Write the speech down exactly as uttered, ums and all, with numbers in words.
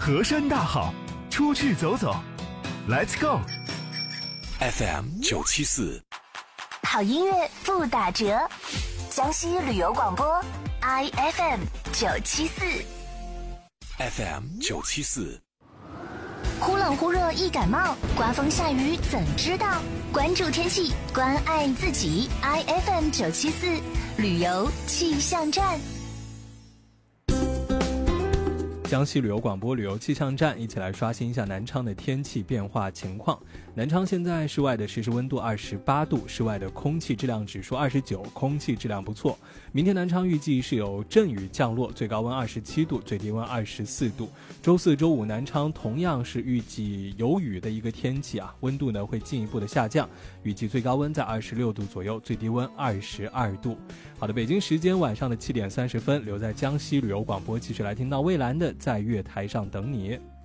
河山大好，出去走走 Let's go F M 九七四， 好音乐不打折，江西旅游广播 I F M 九七四 F M 九七四。 忽冷忽热易感冒，刮风下雨怎知道？关注天气，关爱自己 I F M 九七四旅游气象站。 江西旅游广播旅游气象站，一起来刷新一下南昌的天气变化情况。南昌现在室外的实时温度二十八度，室外的空气质量指数二十九，空气质量不错。明天南昌预计是有阵雨降落，最高温二十七度，最低温二十四度。周四周五南昌同样是预计有雨的一个天气啊，温度呢会进一步的下降，预计最高温在二十六度左右，最低温二十二度。好的，北京时间晚上的七点三十分，留在江西旅游广播继续来听到蔚蓝的在月台上等你。